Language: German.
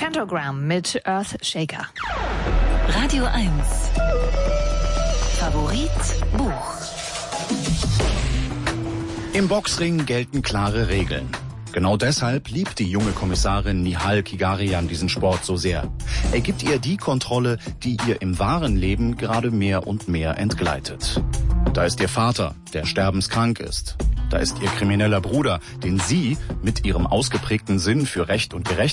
Chantogram mit Earthshaker. Radio 1. Favorit Buch. Im Boxring gelten klare Regeln. Genau deshalb liebt die junge Kommissarin Nihal Kigarian diesen Sport so sehr. Er gibt ihr die Kontrolle, die ihr im wahren Leben gerade mehr und mehr entgleitet. Da ist ihr Vater, der sterbenskrank ist. Da ist ihr krimineller Bruder, den sie mit ihrem ausgeprägten Sinn für Recht und Gerechtigkeit